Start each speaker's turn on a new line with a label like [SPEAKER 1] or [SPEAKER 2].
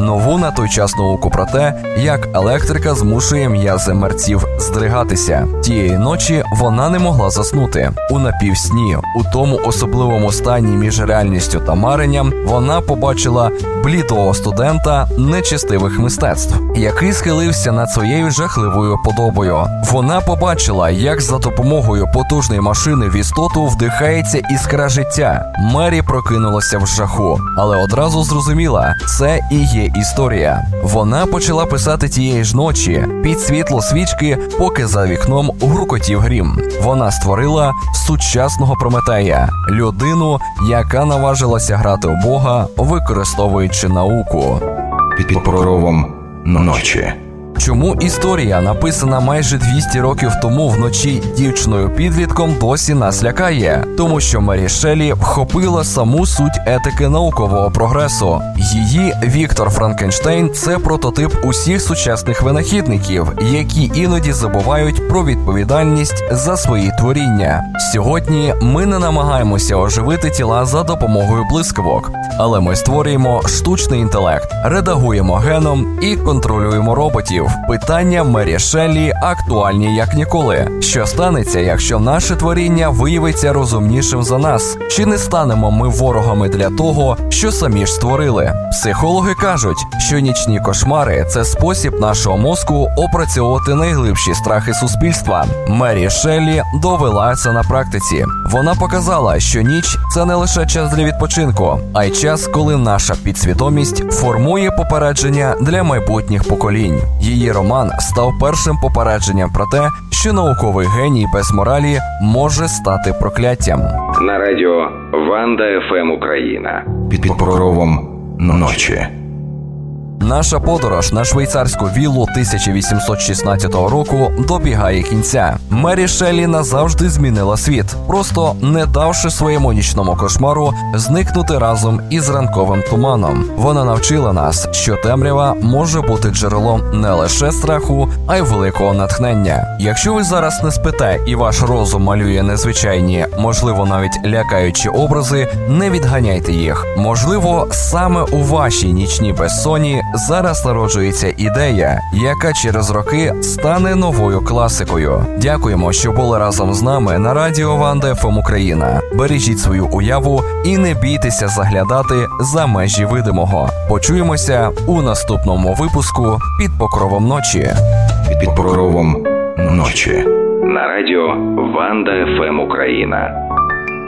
[SPEAKER 1] нову на той час науку про те, як електрика змушує м'язи мерців здригатися. Тієї ночі вона не могла заснути. У напівсні, у тому особливому стані між реальністю та маренням, вона побачила блідого студента нечестивих мистецтв, який схилився над своєю жахливою подобою. Вона побачила, як за допомогою потужної машини в істоту вдихається іскра життя. Мері прокинулася в жаху, але одразу зрозуміла – це і є історія. Вона почала писати тієї ж ночі, під світло свічки, поки за вікном гуркотів грім. Вона створила сучасного Прометея – людину, яка наважилася грати в Бога, використовуючи науку.
[SPEAKER 2] Під покровом ночі.
[SPEAKER 1] Чому історія, написана майже 200 років тому вночі дівчиною-підлітком, досі нас лякає? Тому що Мері Шеллі вхопила саму суть етики наукового прогресу. Її Віктор Франкенштейн – це прототип усіх сучасних винахідників, які іноді забувають про відповідальність за свої творіння. Сьогодні ми не намагаємося оживити тіла за допомогою блискавок, але ми створюємо штучний інтелект, редагуємо геном і контролюємо роботів. Питання Мері Шеллі актуальні як ніколи. Що станеться, якщо наше творіння виявиться розумнішим за нас? Чи не станемо ми ворогами для того, що самі ж створили? Психологи кажуть, що нічні кошмари – це спосіб нашого мозку опрацьовувати найглибші страхи суспільства. Мері Шеллі довела це на практиці. Вона показала, що ніч – це не лише час для відпочинку, а й час, коли наша підсвідомість формує попередження для майбутніх поколінь. Її роман став першим попередженням про те, що науковий геній без моралі може стати прокляттям.
[SPEAKER 3] На радіо Ванда ФМ Україна.
[SPEAKER 2] Під покровом ночі.
[SPEAKER 1] Наша подорож на швейцарську віллу 1816 року добігає кінця. Мері Шеллі назавжди змінила світ, просто не давши своєму нічному кошмару зникнути разом із ранковим туманом. Вона навчила нас, що темрява може бути джерелом не лише страху, а й великого натхнення. Якщо ви зараз не спите і ваш розум малює незвичайні, можливо навіть лякаючі образи, не відганяйте їх. Можливо, саме у вашій нічній безсонні зараз народжується ідея, яка через роки стане новою класикою. Дякуємо, що були разом з нами на радіо Ванда ФМ Україна. Бережіть свою уяву і не бійтеся заглядати за межі видимого. Почуємося у наступному випуску «Під покровом ночі».
[SPEAKER 2] Під покровом ночі.
[SPEAKER 3] На радіо Ванда ФМ Україна.